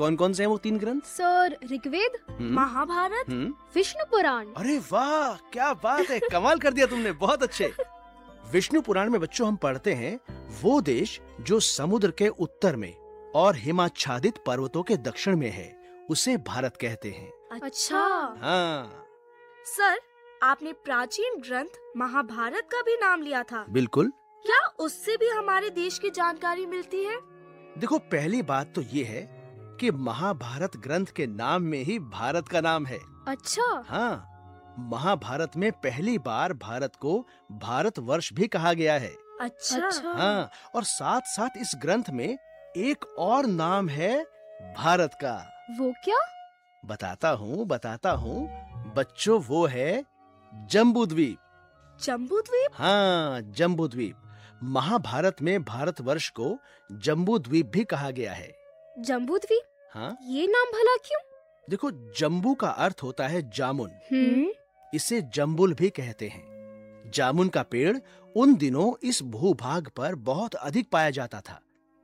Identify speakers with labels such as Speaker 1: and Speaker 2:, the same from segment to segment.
Speaker 1: कौन कौन से हैं वो 3 ग्रंथ?
Speaker 2: सर, ऋग्वेद,
Speaker 3: महाभारत,
Speaker 2: विष्णु पुराण।
Speaker 1: अरे वाह, क्या बात है, कमाल कर दिया तुमने, बहुत अच्छे। विष्णु पुराण में बच्चों हम पढ़ते हैं वो देश जो समुद्र के उत्तर में और हिमाच्छादित पर्वतों के दक्षिण में है, उसे भारत कहते हैं।
Speaker 2: अच्छा।
Speaker 1: हाँ
Speaker 3: सर, आपने प्राचीन ग्रंथ महाभारत का भी नाम लिया था।
Speaker 1: बिल्कुल।
Speaker 3: क्या उससे भी हमारे देश की जानकारी मिलती है?
Speaker 1: देखो, पहली बात तो ये है कि महाभारत ग्रंथ के नाम में ही भारत का नाम है।
Speaker 2: अच्छा।
Speaker 1: हाँ, महाभारत में पहली बार भारत को भारतवर्ष भी कहा गया है।
Speaker 3: अच्छा।
Speaker 1: हाँ, और साथ साथ इस ग्रंथ में एक और नाम है भारत का।
Speaker 2: वो क्या?
Speaker 1: बताता हूँ बच्चों, वो है जम्बूद्वीप।
Speaker 3: जम्बूद्वीप?
Speaker 1: हाँ, जम्बूद्वीप। महाभारत में भारतवर्ष को जम्बूद्वीप भी कहा गया है।
Speaker 2: जम्बूद्वीप?
Speaker 1: हाँ,
Speaker 2: ये नाम भला क्यों?
Speaker 1: देखो, जम्बू का अर्थ होता है जामुन। इसे जम्बुल भी कहते हैं। जामुन का पेड़ उन दिनों इस भूभाग पर बहुत अधिक पाया जाता था,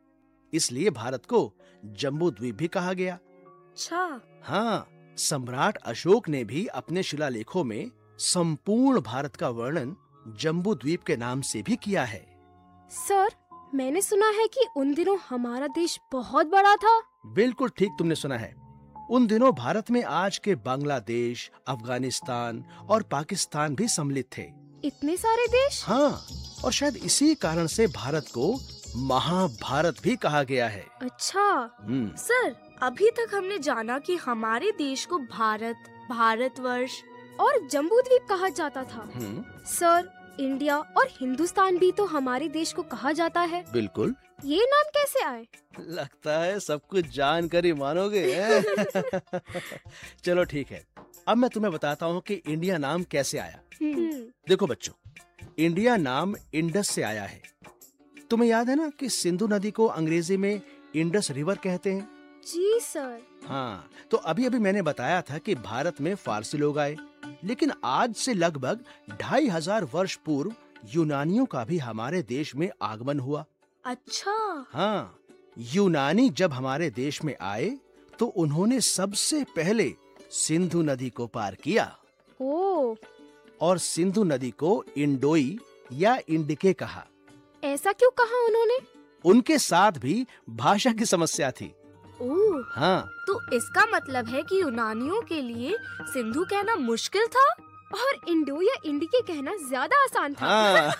Speaker 1: इसलिए भारत को जम्बूद्वीप भी कहा गया।
Speaker 3: अच्छा।
Speaker 1: हाँ, सम्राट अशोक ने भी अपने शिलालेखों में संपूर्ण भारत का वर्णन जम्बूद्वीप के नाम से भी किया है।
Speaker 2: सर, मैंने सुना है कि उन दिनों हमारा देश बहुत बड़ा था।
Speaker 1: बिल्कुल ठीक तुमने सुना है। उन दिनों भारत में आज के बांग्लादेश, अफगानिस्तान और पाकिस्तान भी सम्मिलित थे।
Speaker 2: इतने सारे देश?
Speaker 1: हाँ, और शायद इसी कारण से भारत को महाभारत भी कहा गया है।
Speaker 2: अच्छा।
Speaker 3: सर, अभी तक हमने जाना कि हमारे देश को भारत, भारतवर्ष
Speaker 2: और जम्बूद्वीप कहा जाता था। सर, इंडिया और हिंदुस्तान भी तो हमारे देश को कहा जाता है।
Speaker 1: बिल्कुल।
Speaker 2: ये नाम कैसे आए?
Speaker 1: लगता है सब कुछ जानकर ही मानोगे। चलो ठीक है, अब मैं तुम्हें बताता हूँ कि इंडिया नाम कैसे आया। देखो बच्चों, इंडिया नाम इंडस से आया है। तुम्हें याद है ना कि सिंधु नदी को अंग्रेजी में इंडस रिवर कहते हैं।
Speaker 2: जी सर।
Speaker 1: हाँ, तो अभी अभी मैंने बताया था कि भारत में फारसी लोग आए, लेकिन आज से लगभग 2500 वर्ष पूर्व यूनानियों का भी हमारे देश में आगमन हुआ।
Speaker 3: अच्छा।
Speaker 1: हाँ, यूनानी जब हमारे देश में आए तो उन्होंने सबसे पहले सिंधु नदी को पार किया।
Speaker 2: ओह।
Speaker 1: और सिंधु नदी को इंडोई या इंडिके कहा।
Speaker 2: ऐसा क्यों कहा उन्होंने?
Speaker 1: उनके साथ भी भाषा की समस्या थी।
Speaker 3: ओह।
Speaker 1: हाँ,
Speaker 3: तो इसका मतलब है कि यूनानियों के लिए सिंधु कहना मुश्किल था
Speaker 2: और इंडो या इंडिके कहना ज्यादा आसान था।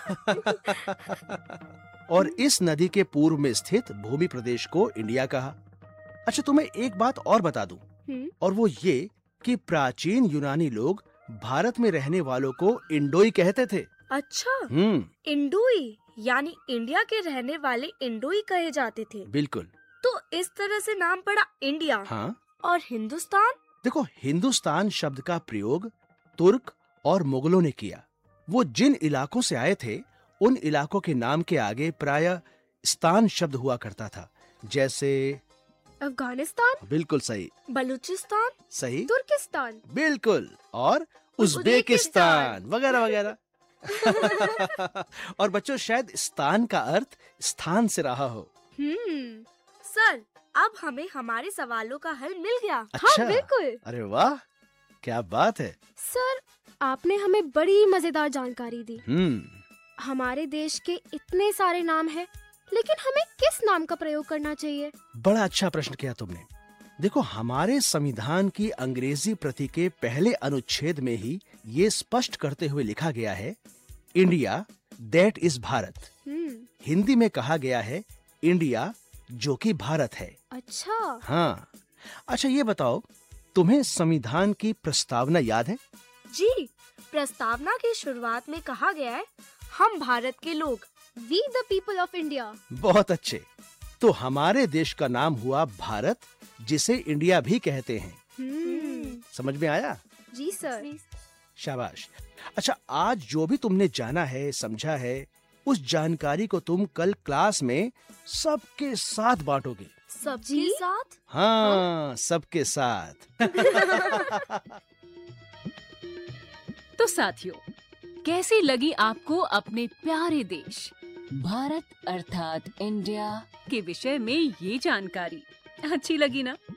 Speaker 1: हाँ। और इस नदी के पूर्व में स्थित भूमि प्रदेश को इंडिया कहा। अच्छा, तुम्हें एक बात और बता दूं, और वो ये कि प्राचीन यूनानी लोग भारत में रहने वालों को इंडोई कहते थे।
Speaker 3: अच्छा। इंडोई यानी इंडिया के रहने वाले इंडोई कहे जाते थे।
Speaker 1: बिल्कुल।
Speaker 3: तो इस तरह से नाम पड़ा इंडिया।
Speaker 1: हाँ।
Speaker 3: और हिंदुस्तान?
Speaker 1: देखो, हिंदुस्तान शब्द का प्रयोग तुर्क और मुगलों ने किया। वो जिन इलाकों से आए थे उन इलाकों के नाम के आगे प्रायः स्थान शब्द हुआ करता था, जैसे
Speaker 2: अफगानिस्तान।
Speaker 1: बिल्कुल सही।
Speaker 3: बलूचिस्तान।
Speaker 1: सही।
Speaker 2: तुर्किस्तान।
Speaker 1: बिल्कुल। और उज्बेकिस्तान वगैरह वगैरह। और बच्चों, शायद स्थान का अर्थ स्थान से रहा हो।
Speaker 3: सर, अब हमें हमारे सवालों का हल मिल गया।
Speaker 1: अच्छा।
Speaker 2: हाँ, बिल्कुल।
Speaker 1: अरे वाह, क्या बात है।
Speaker 2: सर, आपने हमें बड़ी मजेदार जानकारी दी। हमारे देश के इतने सारे नाम हैं, लेकिन हमें किस नाम का प्रयोग करना चाहिए?
Speaker 1: बड़ा अच्छा प्रश्न किया तुमने। देखो, हमारे संविधान की अंग्रेजी प्रति के पहले अनुच्छेद में ही ये स्पष्ट करते हुए लिखा गया है, India that is Bharat. Hindi में कहा गया है इंडिया जो कि भारत है।
Speaker 2: अच्छा।
Speaker 1: हाँ। अच्छा, ये बताओ, तुम्हें संविधान की प्रस्तावना याद है?
Speaker 3: जी, प्रस्तावना की शुरुआत में कहा गया है, हम भारत के लोग,
Speaker 2: we the people of India.
Speaker 1: बहुत अच्छे। तो हमारे देश का नाम हुआ भारत, जिसे इंडिया भी कहते हैं। समझ में आया?
Speaker 2: जी सर।
Speaker 1: शाबाश। अच्छा, आज जो भी तुमने जाना है, समझा है, उस जानकारी को तुम कल क्लास में सबके साथ बांटोगे।
Speaker 3: सबके साथ?
Speaker 1: हाँ, सबके साथ।
Speaker 4: तो साथियों, कैसी लगी आपको अपने प्यारे देश भारत अर्थात इंडिया के विषय में ये जानकारी? अच्छी लगी ना?